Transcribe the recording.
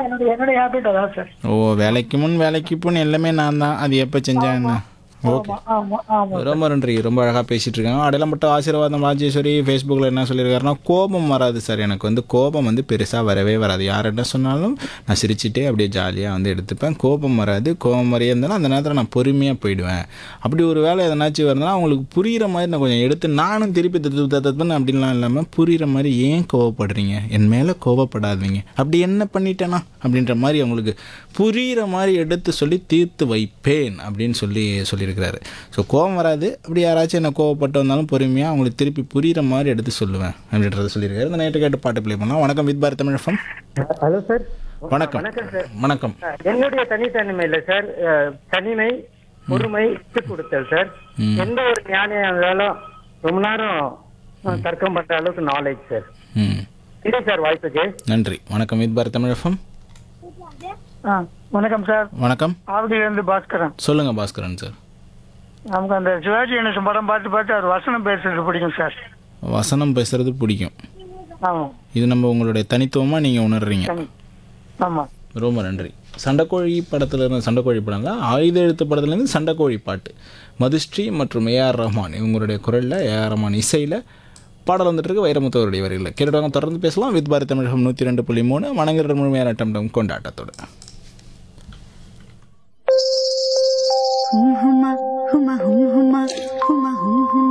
என்னுடைய என்னுடைய ஹேபிட் அதான் சார். ஓ, வேலைக்கு முன் வேலைக்கு பின் எல்லாமே நான் தான். அது எப்போ செஞ்சா என்ன? ஓகே, ஆமா ஆமா ஆமா சார். ரொம்ப நன்றி. ரொம்ப அழகாக பேசிகிட்டு இருக்காங்க. அடையாளம் மட்டும் ஆசீர்வாதம் ராஜேஸ்வரி ஃபேஸ்புக்கில் என்ன சொல்லியிருக்காருன்னா, கோபம் வராது சார். எனக்கு வந்து கோபம் வந்து பெருசாக வரவே வராது. யார் என்ன சொன்னாலும் நான் சிரிச்சுட்டே அப்படியே ஜாலியாக வந்து எடுத்துப்பேன். கோபம் வராது. கோபம் வரையே இருந்தாலும் அந்த நேரத்தில் நான் பொறுமையாக போயிடுவேன். அப்படி ஒரு வேலை எதனாச்சும் வருதுன்னா அவங்களுக்கு புரிகிற மாதிரி நான் கொஞ்சம் எடுத்து நானும் திருப்பி தத்துன்னு அப்படின்லாம் இல்லாமல் புரிகிற மாதிரி, ஏன் கோவப்படுறீங்க, என் மேலே கோவப்படாதீங்க, அப்படி என்ன பண்ணிட்டேனா அப்படின்ற மாதிரி அவங்களுக்கு புரிகிற மாதிரி எடுத்து சொல்லி தீர்த்து வைப்பேன் அப்படின்னு சொல்லியிருக்கிறாரு. ஸோ கோபம் வராது. அப்படி யாராச்சும் என்ன கோவப்பட்டு வந்தாலும் பொறுமையாக அவங்களுக்கு திருப்பி புரிகிற மாதிரி எடுத்து சொல்லுவேன் அப்படின்றத சொல்லியிருக்காரு. இந்த நைட்டு கேட்டு பாட்டு ப்ளே பண்ணலாம். வணக்கம் with Bharat Tamil FM. Hello sir. வணக்கம். வணக்கம் சார். வணக்கம். என்னுடைய தனித்தன்மை இல்லை சார். தனிமை, பொறுமை, விட்டு கொடுத்தல் சார். எந்த ஒரு ஞானியா இருந்தாலும் ரொம்ப நேரம் தர்க்கம் பண்ற அளவுக்கு நாலேஜ் சார். இல்லை சார், வாய்ப்புக்கு நன்றி. வணக்கம் வித் பாரத் தமிழ் FM. வணக்கம் சார். வணக்கம். ஆவடியிலிருந்து பாஸ்கரன். சொல்லுங்க பாஸ்கரன் சார். நமக்கு அந்த சிவாஜி கணேசன் படம் பார்த்து அவர் வசனம் பேசுறது பிடிக்கும் சார். வசனம் பேசுறது பிடிக்கும். ஆமாம். இது நம்ம உங்களுடைய தனித்துவமாக நீங்கள் உணர்றீங்க. ஆமாம். ரொம்ப நன்றி. சண்டைக்கோழி படத்தில் இருந்த சண்டைக்கோழி படம்ல ஆயுத எழுத்து படத்துலேருந்து சண்டைக்கோழி பாட்டு மதுஸ்ரீ மற்றும் ஏஆர் ரஹ்மான் இவங்களுடைய குரலில், ஏஆர் ரஹ்மான் இசையில் பாடல் வந்துட்டு இருக்கு. வைரமுத்தவருடைய வரிகளில் கேட்டுவாங்க. தொடர்ந்து பேசலாம். வித் பாரத் தமிழ் FM 102.3 மனங்கிற முழுமையான டம் கொண்டாட்டத்தோடு. hum huma huma hum huma huma hum huma